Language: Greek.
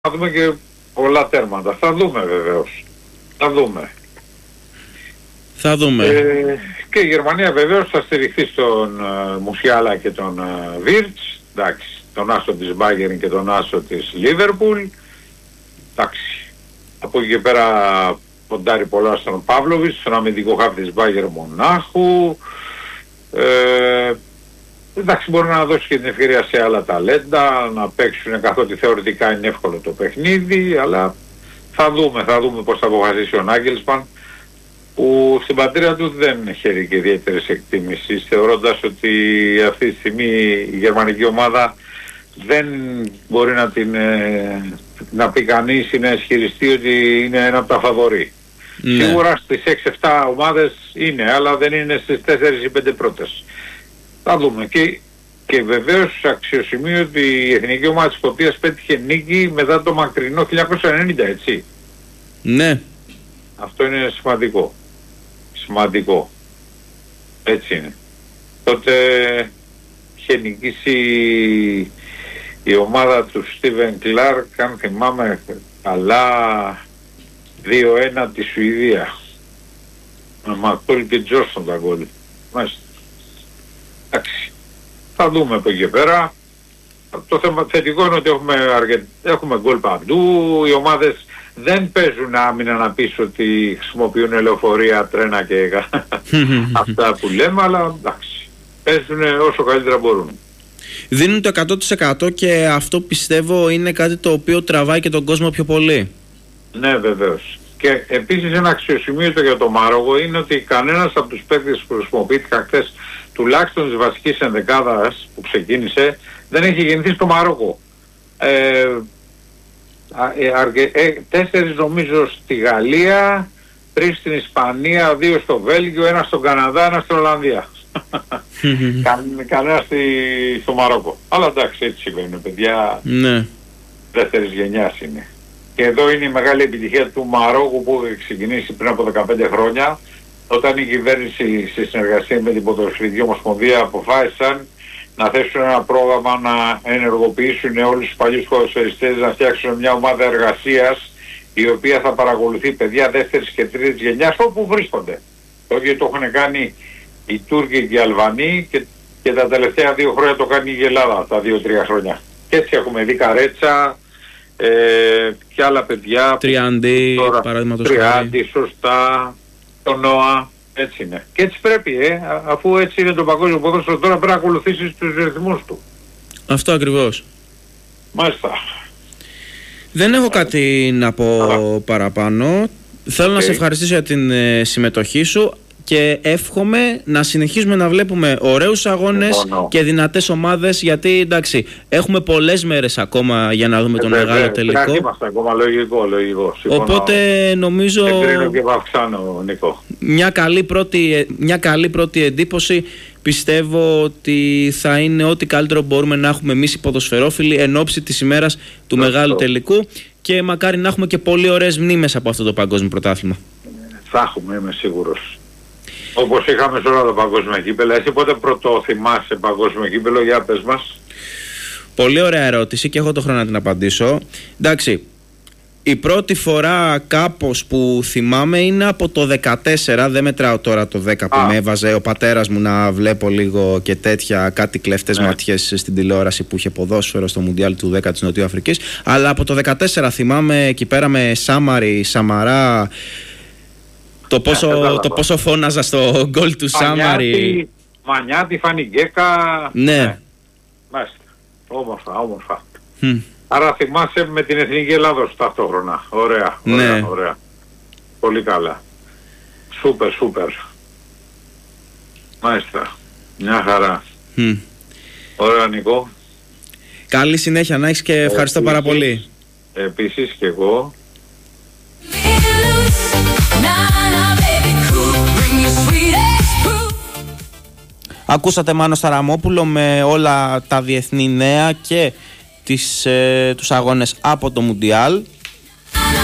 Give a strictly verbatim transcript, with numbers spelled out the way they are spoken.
Θα δούμε και πολλά τέρματα. Θα δούμε βεβαίως. Θα δούμε. Θα δούμε. Ε, και η Γερμανία βεβαίως θα στηριχθεί στον uh, Μουσιάλα και τον uh, Βίρτς. Εντάξει. Τον άσο της Μπάγερν και τον άσο της Λίβερπουλ. Εντάξει. Από εκεί και πέρα ποντάρει πολλά στον Παύλοβιτς, στον αμυντικό χάφι της Μπάγερν Μονάχου. Ε, εντάξει, μπορεί να δώσει και την ευκαιρία σε άλλα ταλέντα να παίξουν, καθότι θεωρητικά είναι εύκολο το παιχνίδι, αλλά θα δούμε, θα δούμε πώς θα αποφασίσει ο Νάγκελσμαν, που στην πατρίδα του δεν χαίρει και ιδιαίτερης εκτίμησης, θεωρώντας ότι αυτή τη στιγμή η γερμανική ομάδα δεν μπορεί να την ε, να πει κανείς ή να ισχυριστεί ότι είναι ένα από τα φαβορί. Ναι. Σίγουρα στις έξι εφτά ομάδες είναι, αλλά δεν είναι στις τέσσερις ή πέντε πρώτες. Θα δούμε. Και, και βεβαίως αξιοσημείω ότι η εθνική ομάδα της Σκωτίας πέτυχε νίκη μετά το μακρινό χίλια εννιακόσια ενενήντα, έτσι. Ναι. Αυτό είναι σημαντικό. Σημαντικό. Έτσι είναι. Τότε είχε νικήσει η ομάδα του Στίβεν Κλάρκ, αν θυμάμαι καλά, δύο ένα τη Σουηδία. Με Μακόλ και Τζόρσον τα γκολ. Μάλιστα. Εντάξει. Θα δούμε από εκεί και πέρα. Το θέμα θετικό είναι ότι έχουμε, αρκετ... έχουμε γκολ παντού. Οι ομάδες δεν παίζουν άμυνα, να πεις ότι χρησιμοποιούν λεωφορεία, τρένα και αυτά που λέμε, αλλά εντάξει. Παίζουν όσο καλύτερα μπορούν. Δίνουν το εκατό τοις εκατό και αυτό πιστεύω είναι κάτι το οποίο τραβάει και τον κόσμο πιο πολύ. Ναι, βεβαίως. Και επίσης ένα αξιοσημείωτο για το Μαρόκο είναι ότι κανένας από τους παίκτες που χρησιμοποιήθηκαν χθες, τουλάχιστον της βασικής ενδεκάδας που ξεκίνησε, δεν έχει γεννηθεί στο Μαρόκο. Ε, αρκε, ε, τέσσερις νομίζω στη Γαλλία, τρεις στην Ισπανία, δύο στο Βέλγιο, ένα στον Καναδά, ένα στην Ολλανδία. Κα, κανένα στη, στο Μαρόκο. Αλλά εντάξει, έτσι συμβαίνουν παιδιά. Ναι. Δεύτερης γενιάς είναι. Και εδώ είναι η μεγάλη επιτυχία του Μαρόκου που έχει ξεκινήσει πριν από δεκαπέντε χρόνια, όταν η κυβέρνηση σε συνεργασία με την Ποδοσφαιρική Ομοσπονδία αποφάσισαν να θέσουν ένα πρόγραμμα να ενεργοποιήσουν όλους τους παλιούς ποδοσφαιριστές, να φτιάξουν μια ομάδα εργασίας η οποία θα παρακολουθεί παιδιά δεύτερης και τρίτης γενιάς όπου βρίσκονται. Το ίδιο το έχουν κάνει οι Τούρκοι και οι Αλβανοί και, και τα τελευταία δύο χρόνια το κάνει η Ελλάδα, τα δύο-τρία χρόνια. Και έτσι έχουμε δει Καρέτσα, Ε, και άλλα παιδιά. Τριάντι, παραδείγματος χάρη. Τριάντι, σωστά. Το Νόα. Έτσι είναι. Και έτσι πρέπει, ε, αφού έτσι είναι το παγκόσμιο ποδόσφαιρο, τώρα πρέπει να ακολουθήσεις τους ρυθμούς του. Αυτό ακριβώς. Μάλιστα. Δεν έχω κάτι να πω Άρα. παραπάνω. Θέλω okay. να σε ευχαριστήσω για την ε, συμμετοχή σου και εύχομαι να συνεχίζουμε να βλέπουμε ωραίους αγώνες no, no. και δυνατές ομάδες, γιατί εντάξει, έχουμε πολλές μέρες ακόμα για να δούμε ε, τον βέβαια, μεγάλο τελικό. Είμαστε ακόμα, λογικό, λογικό. Συμφωνώ. Οπότε νομίζω και βαυξάνω, Νίκο. Μια καλή, πρώτη, μια καλή πρώτη εντύπωση. Πιστεύω ότι θα είναι ό,τι καλύτερο μπορούμε να έχουμε εμείς οι ποδοσφαιρόφιλοι εν ώψη της ημέρας του no, μεγάλου no. τελικού, και μακάρι να έχουμε και πολύ ωραίες μνήμες από αυτό το παγκόσμιο πρωτάθλημα. Θα έχουμε, είμαι σίγουρος. Όπως είχαμε σε όλα τα παγκόσμια κύπελα. Εσύ πότε πρώτο θυμάσαι παγκόσμιο κύπελο, για πες μας. Πολύ ωραία ερώτηση και έχω το χρόνο να την απαντήσω. Εντάξει, η πρώτη φορά κάπως που θυμάμαι είναι από το δεκατέσσερα, δεν μετράω τώρα το δέκα που Α. με έβαζε ο πατέρας μου να βλέπω λίγο και τέτοια κάτι κλέφτες ναι. ματιές στην τηλεόραση που είχε ποδόσφαιρο στο Μουντιάλ του δέκα της Νοτιού Αφρικής. Αλλά από το δεκατέσσερα θυμάμαι εκεί πέρα με Σάμαρη, Σαμαρά, το πόσο, το πόσο φώναζα στο γκολ του Σάμαρη. Μανιάτη, Φανιγκέκα. Ναι. ναι. Μάλιστα. Όμορφα, όμορφα. Mm. Άρα θυμάσαι με την Εθνική Ελλάδος ταυτόχρονα. Ωραία, ωραία, ναι. ωραία. Πολύ καλά. Σούπερ, σούπερ. Μάλιστα. Μια χαρά. Mm. Ωραία, Νικό. Καλή συνέχεια να έχεις και ευχαριστώ επίσης, πάρα πολύ. Επίσης και εγώ. Ακούσατε Μάνο Σταραμόπουλο με όλα τα διεθνή νέα και τις, ε, τους αγώνες από το Μουντιάλ.